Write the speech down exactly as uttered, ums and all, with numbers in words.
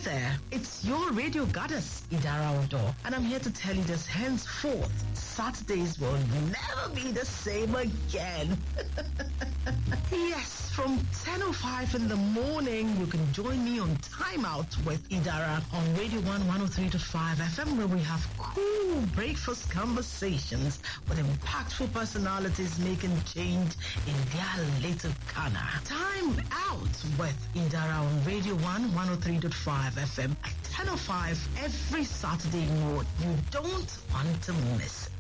there, it's your radio goddess, Idara Odo, and I'm here to tell you this henceforth, Saturdays will never be the same again. Yes, from ten oh five in the morning, you can join me on Time Out with Idara on Radio one one oh three point five F M, where we have cool breakfast conversations with impactful personalities making change in their little corner. Time Out with Idara on Radio one one oh three point five F M at ten oh five every Saturday morning. You don't want to miss it.